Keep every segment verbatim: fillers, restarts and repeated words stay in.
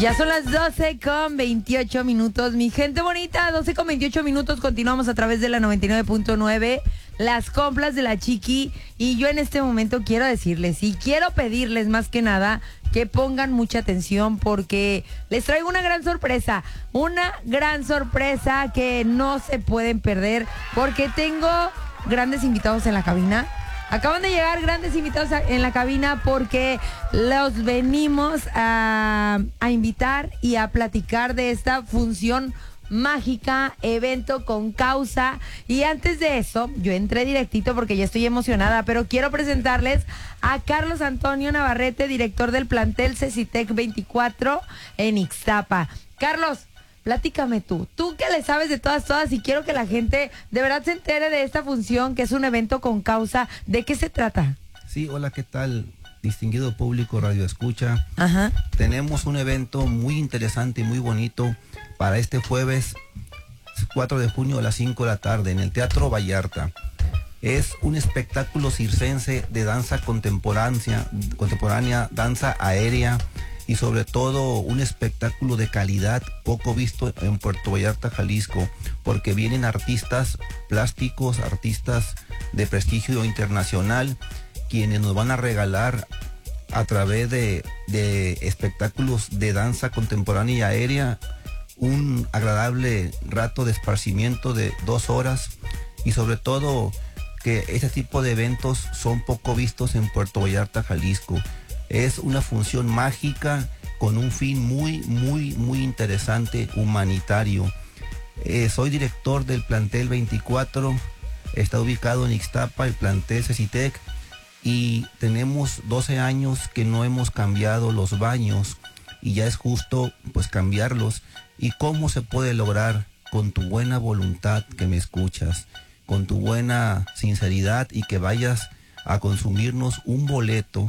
Ya son las doce con veintiocho minutos, mi gente bonita, doce con veintiocho minutos, continuamos a través de la noventa y nueve punto nueve, las compras de la Chiqui, y yo en este momento quiero decirles y quiero pedirles más que nada que pongan mucha atención porque les traigo una gran sorpresa, una gran sorpresa que no se pueden perder porque tengo grandes invitados en la cabina. Acaban de llegar grandes invitados en la cabina porque los venimos a, a invitar y a platicar de esta función mágica, evento con causa. Y antes de eso, yo entré directito porque ya estoy emocionada, pero quiero presentarles a Carlos Antonio Navarrete, director del plantel Cecitec veinticuatro en Ixtapa. Carlos, platícame tú, tú que le sabes de todas, todas, y quiero que la gente de verdad se entere de esta función, que es un evento con causa. ¿De qué se trata? Sí, hola, ¿qué tal? Distinguido público Radio Escucha. Ajá. Tenemos un evento muy interesante y muy bonito para este jueves cuatro de junio a las cinco de la tarde en el Teatro Vallarta. Es un espectáculo circense de danza contemporánea, contemporánea, danza aérea, y sobre todo un espectáculo de calidad poco visto en Puerto Vallarta, Jalisco, porque vienen artistas plásticos, artistas de prestigio internacional, quienes nos van a regalar a través de, de espectáculos de danza contemporánea y aérea un agradable rato de esparcimiento de dos horas, y sobre todo que este tipo de eventos son poco vistos en Puerto Vallarta, Jalisco. Es una función mágica con un fin muy, muy, muy interesante, humanitario. Eh, soy director del plantel veinticuatro, está ubicado en Ixtapa, el plantel Cecitec, y tenemos doce años que no hemos cambiado los baños, y ya es justo pues cambiarlos. ¿Y cómo se puede lograr? Con tu buena voluntad que me escuchas, con tu buena sinceridad, y que vayas a consumirnos un boleto.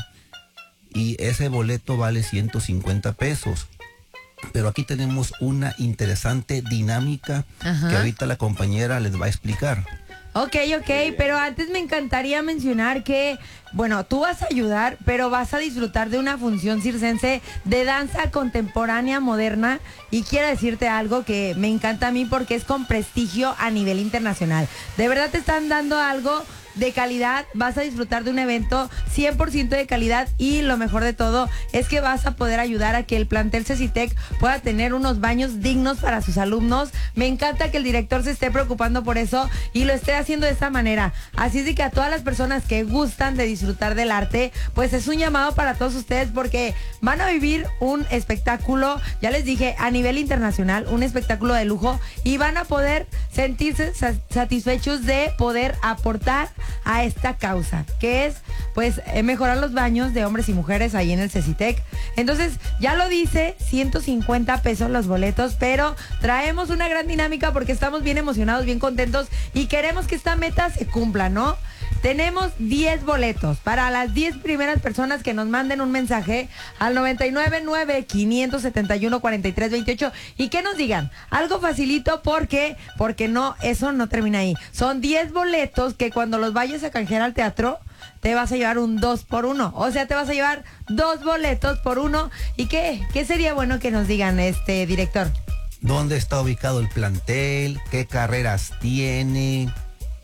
Y ese boleto vale ciento cincuenta pesos. Pero aquí tenemos una interesante dinámica. Ajá. Que ahorita la compañera les va a explicar. Ok, ok, pero antes me encantaría mencionar que, bueno, tú vas a ayudar, pero vas a disfrutar de una función circense de danza contemporánea moderna, y quiero decirte algo que me encanta a mí porque es con prestigio a nivel internacional. De verdad te están dando algo de calidad, vas a disfrutar de un evento cien por ciento de calidad, y lo mejor de todo es que vas a poder ayudar a que el plantel Cecitec pueda tener unos baños dignos para sus alumnos. Me encanta que el director se esté preocupando por eso y lo esté haciendo de esta manera. Así es de que a todas las personas que gustan de disfrutar del arte, pues es un llamado para todos ustedes porque van a vivir un espectáculo, ya les dije, a nivel internacional, un espectáculo de lujo, y van a poder sentirse satisfechos de poder aportar a esta causa, que es pues eh, mejorar los baños de hombres y mujeres ahí en el Cecitec. Entonces, ya lo dice, ciento cincuenta pesos los boletos, pero traemos una gran dinámica porque estamos bien emocionados, bien contentos, y queremos que esta meta se cumpla, ¿no? Tenemos diez boletos para las diez primeras personas que nos manden un mensaje al noventa y nueve nueve, quinientos setenta y uno, cuarenta y tres veintiocho y que nos digan algo facilito, porque porque no, eso no termina ahí. Son diez boletos que cuando los vayas a canjear al teatro te vas a llevar un dos por uno. O sea, te vas a llevar dos boletos por uno. ¿Y qué? ¿Qué sería bueno que nos digan, este director? ¿ ¿Dónde está ubicado el plantel? ¿Qué carreras tiene?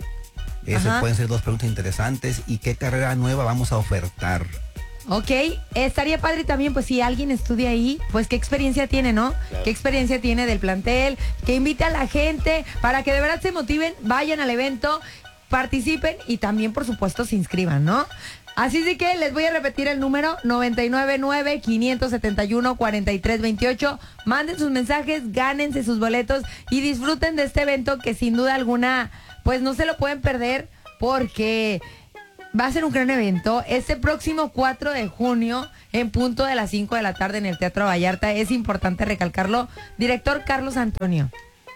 Eso pueden ser dos preguntas interesantes. ¿Y qué carrera nueva vamos a ofertar? Ok, estaría padre también, pues si alguien estudia ahí, pues qué experiencia tiene, ¿no? Claro. ¿Qué experiencia tiene del plantel? Que invite a la gente para que de verdad se motiven, vayan al evento, participen y también, por supuesto, se inscriban, ¿no? Así de que les voy a repetir el número noventa y nueve nueve, quinientos setenta y uno, cuarenta y tres veintiocho. Manden sus mensajes, gánense sus boletos y disfruten de este evento que sin duda alguna pues no se lo pueden perder, porque va a ser un gran evento. Este próximo cuatro de junio, en punto de las cinco de la tarde en el Teatro Vallarta. Es importante recalcarlo. Director Carlos Antonio.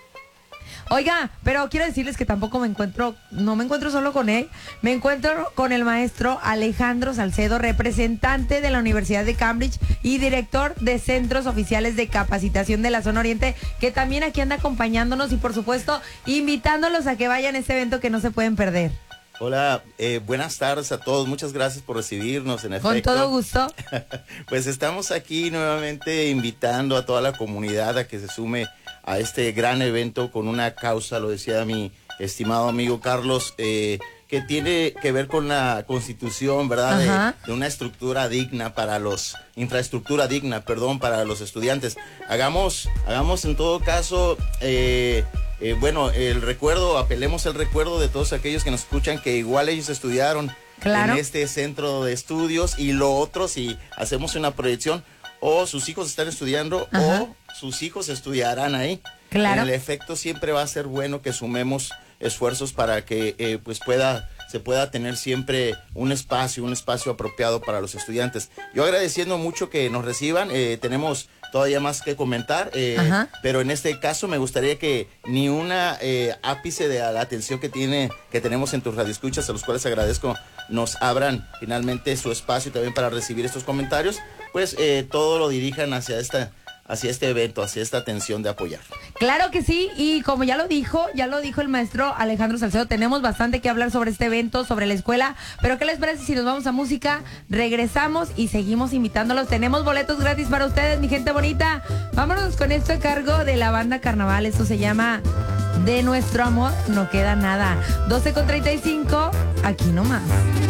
Oiga, pero quiero decirles que tampoco me encuentro, no me encuentro solo con él, me encuentro con el maestro Alejandro Salcedo, representante de la Universidad de Cambridge y director de Centros Oficiales de Capacitación de la Zona Oriente, que también aquí anda acompañándonos y por supuesto invitándolos a que vayan a este evento que no se pueden perder. Hola, eh, buenas tardes a todos. Muchas gracias por recibirnos, en efecto. Con todo gusto. Pues estamos aquí nuevamente invitando a toda la comunidad a que se sume a este gran evento con una causa, lo decía mi estimado amigo Carlos, eh, que tiene que ver con la constitución, ¿verdad? De, de una estructura digna para los, infraestructura digna, perdón, para los estudiantes. Hagamos, hagamos en todo caso, eh, eh, bueno, el recuerdo, apelemos el recuerdo de todos aquellos que nos escuchan, que igual ellos estudiaron claro. en este centro de estudios, y lo otro, si hacemos una proyección, o sus hijos están estudiando, Ajá. o sus hijos estudiarán ahí. Claro. En el efecto, siempre va a ser bueno que sumemos esfuerzos para que eh, pues pueda se pueda tener siempre un espacio, un espacio apropiado para los estudiantes. Yo agradeciendo mucho que nos reciban, eh, tenemos todavía más que comentar, eh, pero en este caso me gustaría que ni una eh, ápice de la atención que tiene, que tenemos en tus radioescuchas, a los cuales agradezco, nos abran finalmente su espacio también para recibir estos comentarios, pues eh, todo lo dirijan hacia esta hacia este evento, hacia esta atención de apoyar. Claro que sí, y como ya lo dijo, ya lo dijo el maestro Alejandro Salcedo, tenemos bastante que hablar sobre este evento, sobre la escuela, pero ¿qué les parece si nos vamos a música? Regresamos y seguimos invitándolos. Tenemos boletos gratis para ustedes, mi gente bonita. Vámonos con esto a cargo de la banda Carnaval. Esto se llama De Nuestro Amor No Queda Nada. doce con treinta y cinco, aquí nomás.